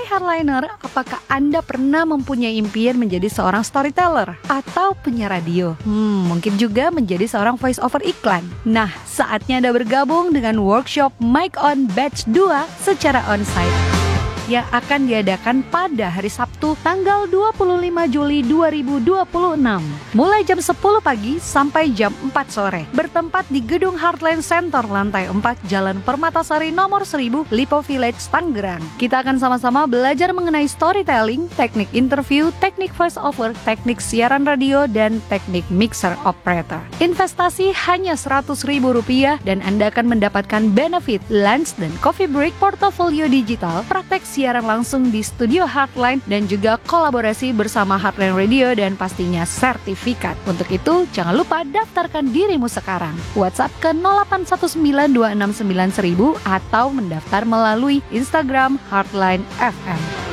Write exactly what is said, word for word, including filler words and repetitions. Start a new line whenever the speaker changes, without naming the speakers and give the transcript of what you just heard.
Hai Hardliner, apakah Anda pernah mempunyai impian menjadi seorang storyteller atau penyiar radio? Hmm, mungkin juga menjadi seorang voice over iklan. Nah, saatnya Anda bergabung dengan workshop Mic On Batch dua secara onsite yang akan diadakan pada hari Sabtu tanggal dua puluh lima Juli dua ribu dua puluh enam mulai jam sepuluh pagi sampai jam empat sore, bertempat di Gedung Heartland Center lantai empat Jalan Permatasari nomor seribu, Lipo Village, Tangerang. Kita akan sama-sama belajar mengenai storytelling, teknik interview, teknik voice over, teknik siaran radio, dan teknik mixer operator. Investasi hanya seratus ribu rupiah dan Anda akan mendapatkan benefit lunch dan coffee break, portofolio digital, praktek siaran langsung di studio Heartline, dan juga kolaborasi bersama Heartline Radio dan pastinya sertifikat. Untuk itu, jangan lupa daftarkan dirimu sekarang. WhatsApp ke nol delapan satu sembilan dua enam sembilan seribu atau mendaftar melalui Instagram Heartline F M.